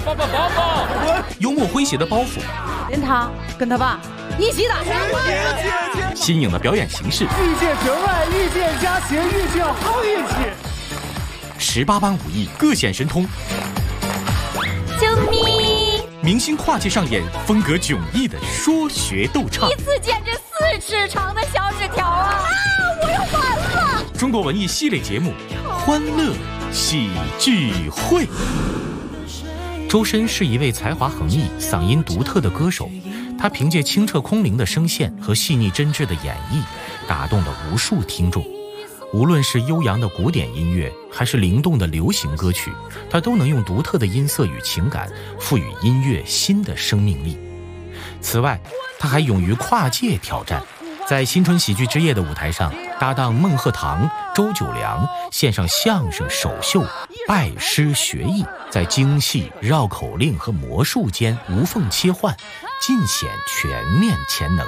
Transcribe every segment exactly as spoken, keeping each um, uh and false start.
爸爸爸爸！ 幽默诙谐的包袱， 连他跟他爸一起打拳。 新颖的表演形式， 遇见真爱，遇见佳谐，遇见好运气。 十八般武艺，各显神通。 救命！ 明星跨界上演风格迥异的说学逗唱， 一次剪这四尺长的小纸条啊！啊，我要完了！ 中国文艺系列节目《欢乐喜剧会》。周深是一位才华横溢、嗓音独特的歌手，他凭借清澈空灵的声线和细腻真挚的演绎，打动了无数听众。无论是悠扬的古典音乐，还是灵动的流行歌曲，他都能用独特的音色与情感，赋予音乐新的生命力。此外，他还勇于跨界挑战，在新春喜剧之夜的舞台上，搭档孟鹤堂、周九良，献上相声首秀，拜师学艺，在京戏、绕口令和魔术间无缝切换，尽显全面潜能。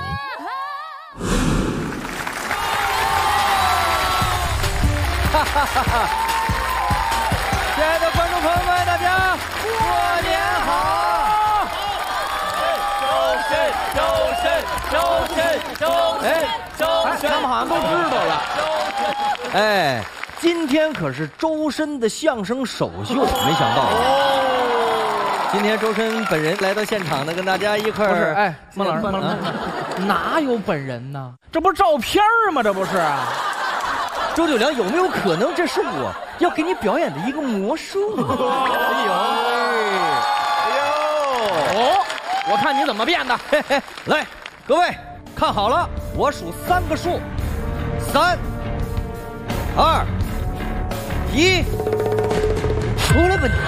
哈哈哈哈！亲爱的观众朋友们，大家过年好！ 周深，周深，周深，周深，周深， 他们好像都知道了。哎，今天可是周深的相声首秀，没想到。今天周深本人来到现场呢，跟大家一块儿。 不是，哎，孟老师，孟老师，哪有本人呢？这不是照片吗？这不是。 周九良，有没有可能这是我要给你表演的一个魔术？ 哎呦，哎呦，哦，我看你怎么变的。 嘿嘿，来，各位看好了，我数三个数，三、二、一，出来吧你！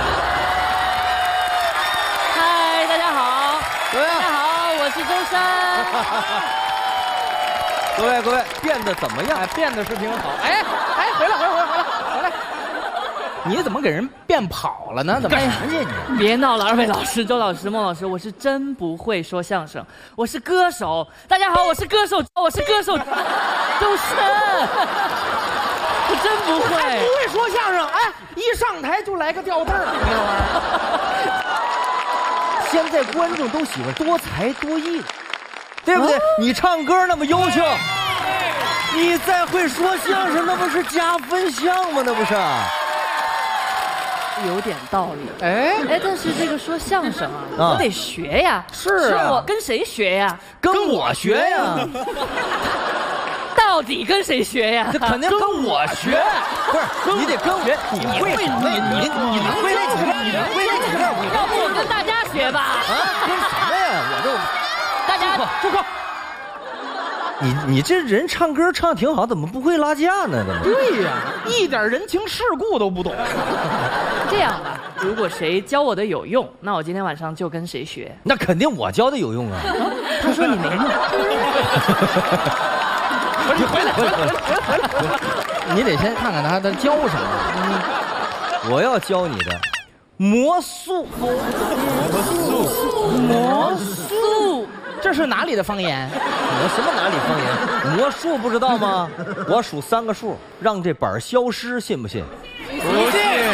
嗨，大家好， 各位大家好，我是周深。 各位各位，变得怎么样？ 哎，变得是挺好。哎哎，回来回来回来回来回来！你怎么给人变跑了呢？怎么干啥去你？别闹了，二位老师，周老师、孟老师，我是真不会说相声，我是歌手。大家好，我是歌手，我是歌手，周深。我真不会， 还不会说相声。哎，一上台就来个吊凳儿， 这玩意儿。现在观众都喜欢多才多艺。对不对？你唱歌那么优秀，你再会说相声，那不是加分项吗？那不是？ 有点道理。 哎哎，但是这个说相声啊，啊我得学呀。 是啊， 我跟谁学呀？ 跟我学呀。 到底跟谁学呀？ 这肯定跟我学。不是，你得跟学。你会你你你能会那几个？你能会那几个？ 要不我跟大家学吧？ 啊，跟什么呀？我这。 大家住口！ 你你这人唱歌唱挺好，怎么不会拉架呢？ 对呀，一点人情世故都不懂。 这样吧，如果谁教我的有用，那我今天晚上就跟谁学。 那肯定我教的有用啊！ 他说你没用。 你回来，回来，回来，回来，回来！你得先看看他他教什么。 嗯，我要教你的魔术。魔术， 魔术。 这是哪里的方言？ 我什么哪里方言？魔术不知道吗？我数三个数，让这本消失，信不信？ 不信。